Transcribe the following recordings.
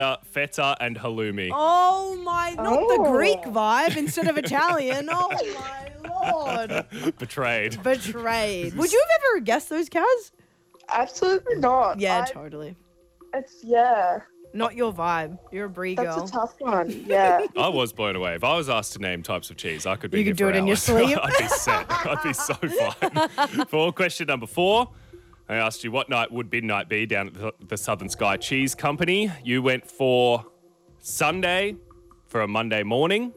Feta and halloumi. Oh my, not the Greek vibe instead of Italian. Oh my Lord. Betrayed. Betrayed. Would you have ever guessed those, Kaz? Absolutely not. Yeah, totally. Yeah. Not your vibe. You're a brie girl. That's a tough one. Yeah. I was blown away. If I was asked to name types of cheese, I could be You here could do for it in your hours. sleep. I'd be set. I'd be so fine. For question number 4, I asked you what night would midnight be down at the Southern Sky Cheese Company. You went for Sunday for a Monday morning.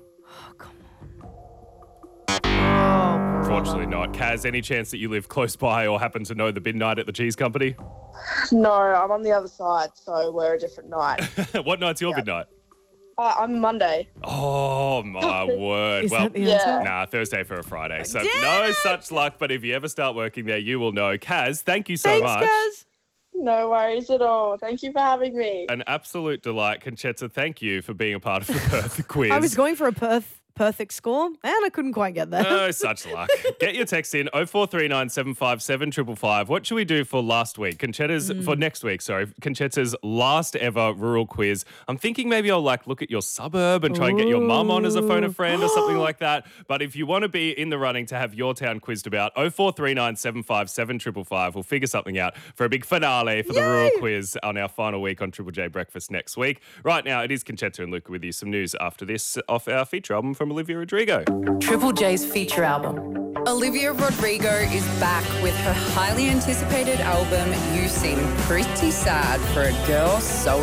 Unfortunately not. Kaz, any chance that you live close by or happen to know the midnight at the cheese company? No, I'm on the other side, so we're a different night. What night's your midnight? I'm Monday. Oh, my word. Is Well, that the answer? Yeah. nah, Thursday for a Friday. So Damn no it! such luck, but if you ever start working there, you will know. Kaz, thank you so Thanks, much. Kaz. No worries at all. Thank you for having me. An absolute delight. Conchetta, thank you for being a part of the Perth quiz. I was going for a perfect score, and I couldn't quite get there. Oh, such luck. Get your text in 0439 757 555. What should we do for last week? For next week, sorry. Conchetta's last ever rural quiz. I'm thinking maybe I'll look at your suburb and try and get your mum on as a phone a friend or something like that. But if you want to be in the running to have your town quizzed about, 0439 757 555. We'll figure something out for a big finale for the rural quiz on our final week on Triple J Breakfast next week. Right now, it is Conchetta and Luca with you. Some news after this off our feature album from Olivia Rodrigo. Triple J's feature album. Olivia Rodrigo is back with her highly anticipated album, You Seem Pretty Sad for a Girl So